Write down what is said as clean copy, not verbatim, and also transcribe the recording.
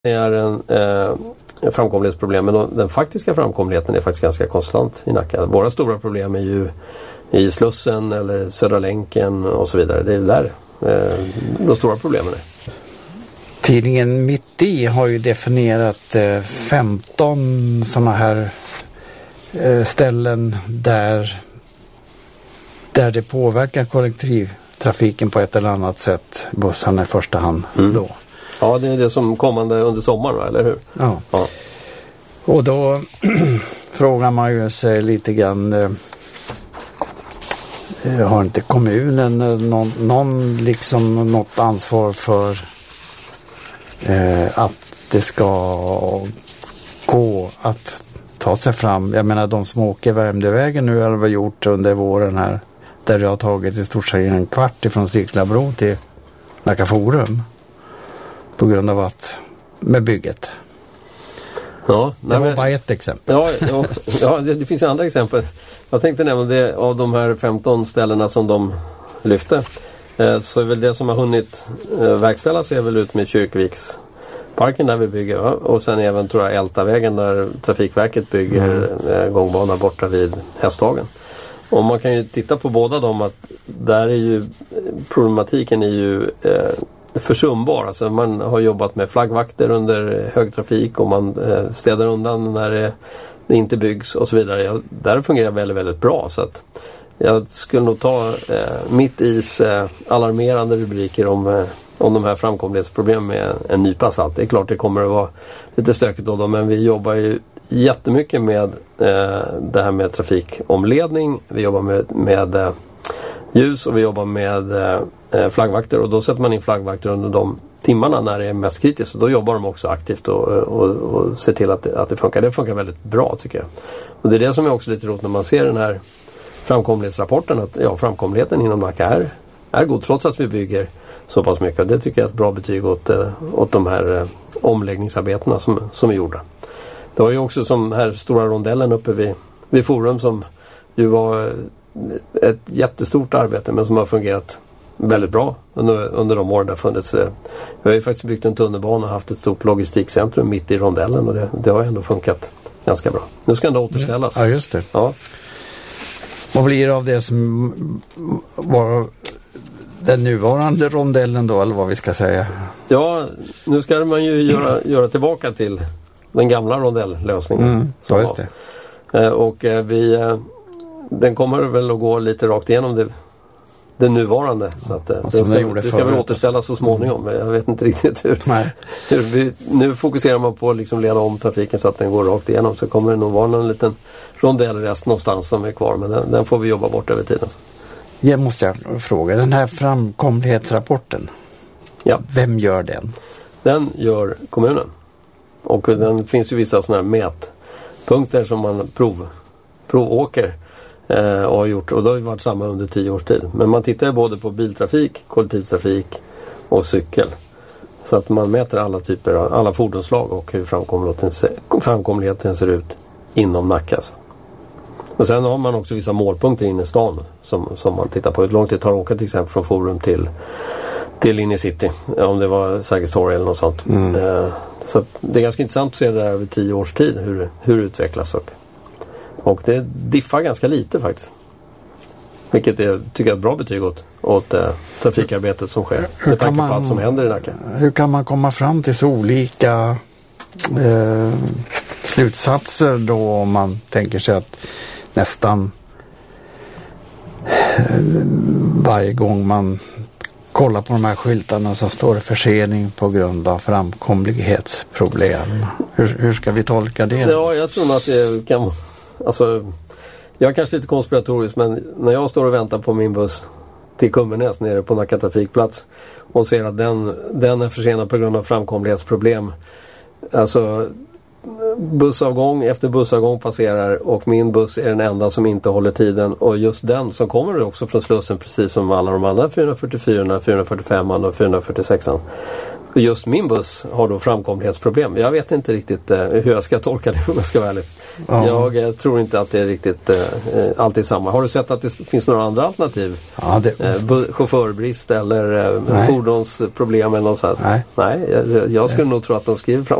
är en framkomlighetsproblem, men den faktiska framkomligheten är faktiskt ganska konstant i Nacka. Våra stora problem är ju i Slussen eller Södra länken och så vidare. Det är där de stora problemen är. Tidningen Mitt i har ju definierat 15 sådana här ställen där det påverkar kollektivtrafiken på ett eller annat sätt. Bussarna i första hand då. Ja, det är det som kommande under sommaren, va? Eller hur? Ja. Och då frågar man ju sig lite grann, har inte kommunen något ansvar för att det ska gå att ta sig fram? Jag menar, de som åker Värmdövägen nu har vi gjort under våren här, där det har tagit i stort sett en kvart ifrån Siklabro till Nacka Forum på grund av att med bygget. Ja, det var bara ett exempel. Ja, det finns andra exempel. Jag tänkte nämna det, av de här 15 ställena som de lyfte. Så är väl det som har hunnit verkställas är väl ut med Kyrkviksparken där vi bygger. Va? Och sen även tror jag Ältavägen där Trafikverket bygger gångbana borta vid Hästhagen. Och man kan ju titta på båda dem att där är ju problematiken är ju försumbar. Alltså man har jobbat med flaggvakter under högtrafik och man städar undan när det inte byggs och så vidare. Där fungerar väldigt, väldigt bra. Så att jag skulle nog ta mitt is alarmerande rubriker om de här framkomlighetsproblemen med en nypa salt. Det är klart det kommer att vara lite stökigt då, men vi jobbar ju jättemycket med det här med trafikomledning. Vi jobbar med ljus och vi jobbar med flaggvakter, och då sätter man in flaggvakter under de timmarna när det är mest kritiskt, och då jobbar de också aktivt och ser till att det funkar. Det funkar väldigt bra, tycker jag. Och det är det som är också lite roligt när man ser den här framkomlighetsrapporten, att framkomligheten inom Nacka är god trots att vi bygger så pass mycket. Och det tycker jag är ett bra betyg åt de här omläggningsarbetena som är gjorda. Det var ju också som här stora rondellen uppe vid Forum som ju var ett jättestort arbete, men som har fungerat väldigt bra under de åren det har funnits. Vi har ju faktiskt byggt en tunnelbana och haft ett stort logistikcentrum mitt i rondellen, och det har ändå funkat ganska bra. Nu ska det återställas. Ja, just det. Ja. Vad blir det av det som var den nuvarande rondellen då, eller vad vi ska säga? Ja, nu ska man ju göra tillbaka till den gamla rondellösningen. Ja, just det. Och den kommer väl att gå lite rakt igenom det nuvarande. Så att det ska väl återställas så småningom. Jag vet inte riktigt hur. Nu fokuserar man på att liksom leda om trafiken så att den går rakt igenom. Så kommer det nog vara någon liten rondellrest någonstans som är kvar. Men den får vi jobba bort över tiden. Jag måste fråga, den här framkomlighetsrapporten. Ja. Vem gör den? Den gör kommunen. Och den finns ju vissa sådana här mätpunkter som man provåker och har gjort. Och det har ju varit samma under 10 års tid. Men man tittar ju både på biltrafik, kollektivtrafik och cykel. Så att man mäter alla fordonsslag och hur framkomligheten ser ut inom Nacka. Och sen har man också vissa målpunkter inne i stan som man tittar på. Hur långt det tar att åka till exempel från Forum till in i city. Om det var Sergels torg eller något sånt. Så att det är ganska intressant att se det där över 10 års tid hur det utvecklas. Och det diffar ganska lite faktiskt. Vilket tycker jag är ett bra betyg åt trafikarbetet som sker. Med tanke på allt som händer i Nacka. Hur kan man komma fram till så olika slutsatser då, om man tänker sig att nästan varje gång man kollar på de här skyltarna så står det försening på grund av framkomlighetsproblem. Hur ska vi tolka det? Ja, jag tror nog att det kan... Alltså, jag är kanske lite konspiratorisk, men när jag står och väntar på min buss till Kummenäs nere på Nacka trafikplats och ser att den är försenad på grund av framkomlighetsproblem. Alltså, bussavgång efter bussavgång passerar och min buss är den enda som inte håller tiden, och just den som kommer också från Slussen, precis som alla de andra 444, 445 och 446. just min buss har då framkomlighetsproblem. Jag vet inte riktigt hur jag ska tolka det om jag ska vara ärlig. Ja. Jag tror inte att det är riktigt alltid samma. Har du sett att det finns några andra alternativ? Ja, chaufförbrist eller fordonsproblem eller något sånt? Nej. Nej, jag skulle nog tro att de skriver fram